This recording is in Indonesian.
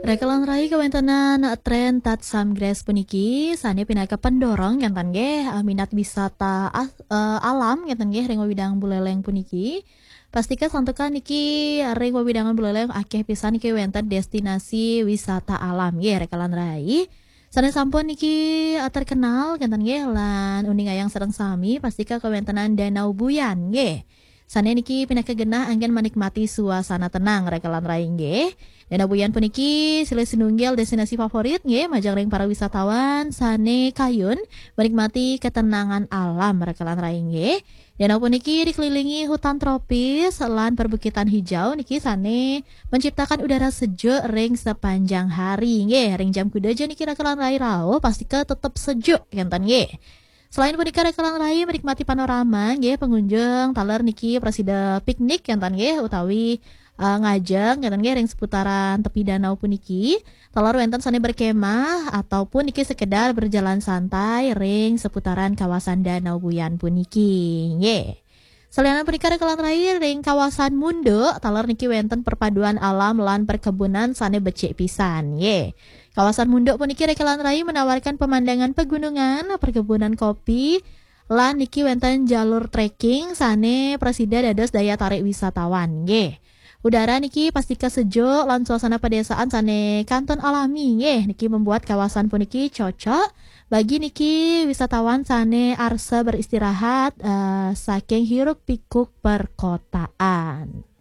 Rekalan rai kawentenan tren tat samgres puniki sane pinaka pendorong ngenten nggih minat wisata alam ngenten nggih ring widang buleleng puniki. Pastika santukan niki ring widangan buleleng akeh pisan niki wenten destinasi wisata alam nggih rekalan rai. Sane sampun niki terkenal ngenten nggih lan uning ayang sareng sami pastika kawentenan Danau Buyan nggih. Sane niki pinaka genah anggen menikmati suasana tenang rekalan rai nggih. Danau Buyan puniki silih sinunggil destinasi favorit nggih majang ring para wisatawan sane kayun menikmati ketenangan alam rekalan rai nggih. Danau puniki dikelilingi hutan tropis lan perbukitan hijau niki sane menciptakan udara sejuk ring sepanjang hari nggih. Ring jam kudaja niki rekalan rai rao pastika tetep sejuk ngenten nggih. Selain punika rekalan rai menikmati panorama nggih pengunjung taler niki presida piknik ngenten nggih utawi ngajeng ngenten nggih ring seputaran tepi danau puniki. Taler wonten sane berkemah ataupun niki sekedar berjalan santai ring seputaran kawasan Danau Buyan puniki nggih. Salianan punika rekalan rai ring kawasan Mundo taler niki wonten perpaduan alam lan perkebunan sane becik pisan nggih. Kawasan Munduk puniki rekalan rai menawarkan pemandangan pegunungan, perkebunan kopi, lan niki wenten jalur trekking sane presida dados daya tarik wisatawan nggih. Udara niki pastika sejuk lan suasana pedesaan sane kanton alami nggih niki membuat kawasan puniki cocok bagi niki wisatawan sane arsa beristirahat saking hiruk pikuk perkotaan.